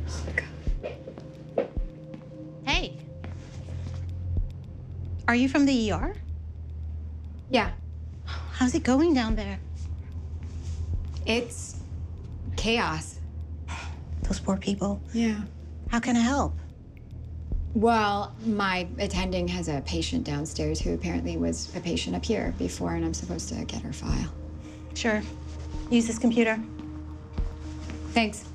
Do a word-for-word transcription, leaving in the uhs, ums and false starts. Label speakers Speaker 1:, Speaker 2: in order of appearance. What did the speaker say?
Speaker 1: Hey. Are you from the E R?
Speaker 2: Yeah.
Speaker 1: How's it going down there?
Speaker 2: It's chaos.
Speaker 1: Those poor people.
Speaker 2: Yeah.
Speaker 1: How can I help?
Speaker 2: Well, my attending has a patient downstairs who apparently was a patient up here before, and I'm supposed to get her file.
Speaker 1: Sure. Use this computer.
Speaker 2: Thanks.